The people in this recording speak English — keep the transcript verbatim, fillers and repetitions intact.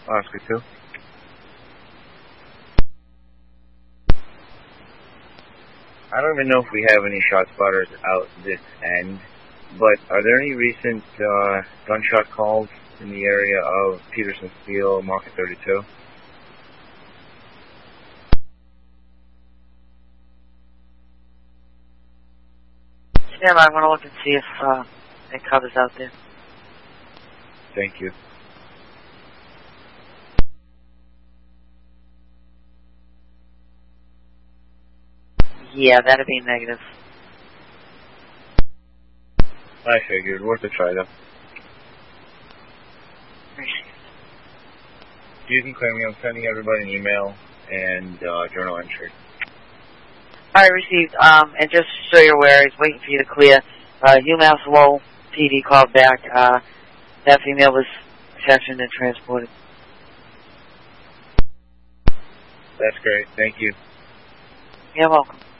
Oscar two. I don't even know if we have any shot spotters out this end, but are there any recent uh, gunshot calls in the area of Peterson Steel, Market thirty-two? Stand by, I'm going to look and see if uh, it covers out there. Thank you. Yeah, that'd be negative. I figured. Worth a try, though. Appreciate it. You can claim me. I'm sending everybody an email and uh, journal entry. All right, received. Um, and just so you're aware, he's waiting for you to clear. Uh, UMass Lowell P D called back. Uh, that female was sectioned and transported. That's great. Thank you. You're welcome.